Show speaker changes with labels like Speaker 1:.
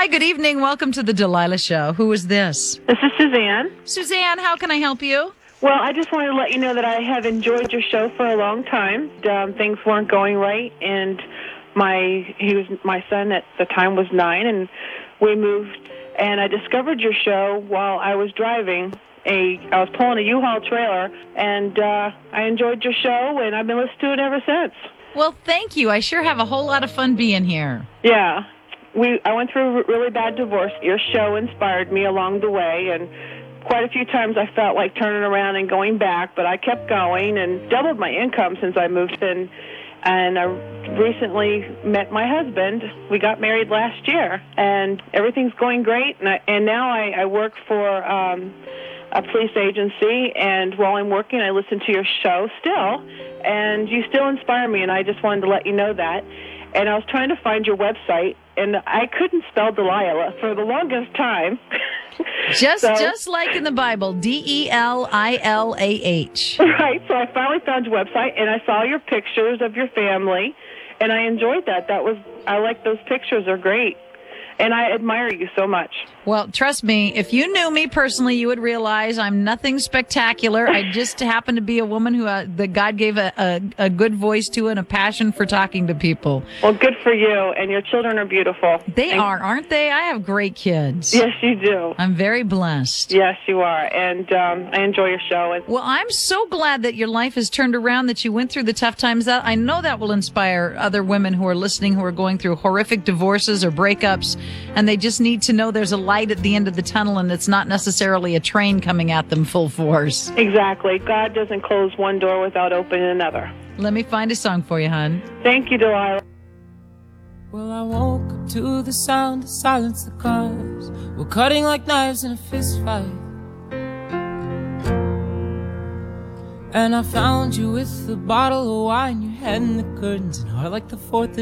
Speaker 1: Hi, good evening. Welcome to the Delilah Show. Who is this?
Speaker 2: This is Suzanne.
Speaker 1: Suzanne, how can I help you?
Speaker 2: Well, I just wanted to let you know that I have enjoyed your show for a long time. Things weren't going right, and my son at the time was 9, and we moved. And I discovered your show while I was driving. I was pulling a U-Haul trailer, and I enjoyed your show, and I've been listening to it ever since.
Speaker 1: Well, thank you. I sure have a whole lot of fun being here.
Speaker 2: Yeah. I went through a really bad divorce. Your show inspired me along the way, and quite a few times I felt like turning around and going back, but I kept going and doubled my income since I moved in. And I recently met my husband. We got married last year, and everything's going great. And now I work for a police agency, and while I'm working, I listen to your show still, and you still inspire me, and I just wanted to let you know that. And I was trying to find your website, and I couldn't spell Delilah for the longest time.
Speaker 1: Just like in the Bible, Delilah.
Speaker 2: Right, so I finally found your website, and I saw your pictures of your family, and I enjoyed that. I like those pictures. They're great. And I admire you so much.
Speaker 1: Well, trust me, if you knew me personally, you would realize I'm nothing spectacular. I just happen to be a woman who that God gave a good voice to and a passion for talking to people.
Speaker 2: Well, good for you. And your children are beautiful.
Speaker 1: They are, aren't they? I have great kids.
Speaker 2: Yes, you do.
Speaker 1: I'm very blessed.
Speaker 2: Yes, you are. And I enjoy your show.
Speaker 1: Well, I'm so glad that your life has turned around, that you went through the tough times. That I know that will inspire other women who are listening, who are going through horrific divorces or breakups, and they just need to know there's a light at the end of the tunnel, and it's not necessarily a train coming at them full force.
Speaker 2: Exactly. God doesn't close one door without opening another.
Speaker 1: Let me find a song for you, hon.
Speaker 2: Thank you, Delilah.
Speaker 3: Well, I woke up to the sound of silence. The cars were cutting like knives in a fist fight, and I found you with a bottle of wine, your head in the curtains, and heart like the 4th of